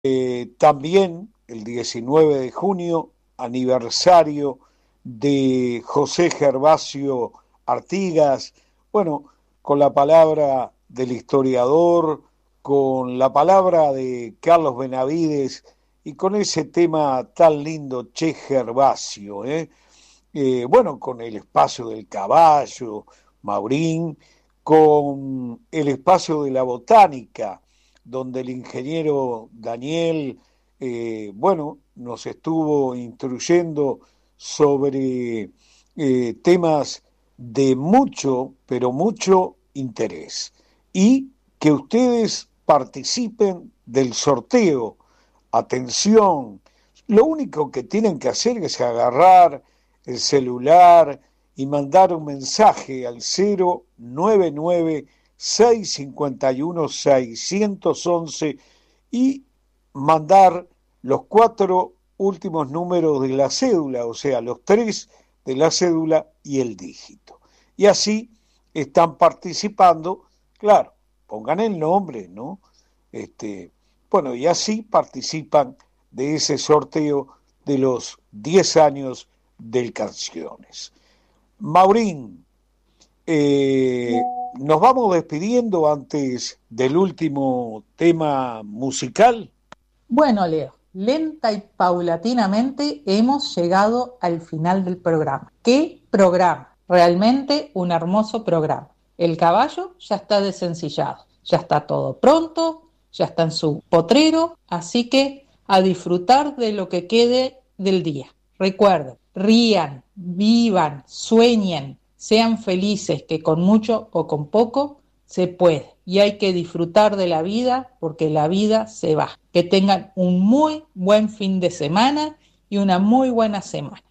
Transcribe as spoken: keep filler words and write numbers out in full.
Eh, también el diecinueve de junio, aniversario de José Gervasio Artigas, bueno, con la palabra del historiador, con la palabra de Carlos Benavides y con ese tema tan lindo, Che Gervasio, ¿eh? Eh, bueno, con el espacio del caballo, Maurín, con el espacio de la botánica, donde el ingeniero Daniel, eh, bueno, nos estuvo instruyendo sobre eh, temas de mucho, pero mucho interés. Y que ustedes participen del sorteo. Atención, lo único que tienen que hacer es agarrar el celular y mandar un mensaje al cero nueve nueve, seis cinco uno, seis uno uno y mandar los cuatro últimos números de la cédula, o sea, los tres de la cédula y el dígito. Y así están participando, claro, pongan el nombre, ¿no? Este, bueno, y así participan de ese sorteo de los diez años del Canciones. Maurín, eh, nos vamos despidiendo antes del último tema musical. Bueno, Leo, lenta y paulatinamente hemos llegado al final del programa. ¿Qué programa? Realmente un hermoso programa. El caballo ya está desencillado, ya está todo pronto, ya está en su potrero, así que a disfrutar de lo que quede del día. Recuerden, rían, vivan, sueñen, sean felices, que con mucho o con poco se puede y hay que disfrutar de la vida porque la vida se va. Que tengan un muy buen fin de semana y una muy buena semana.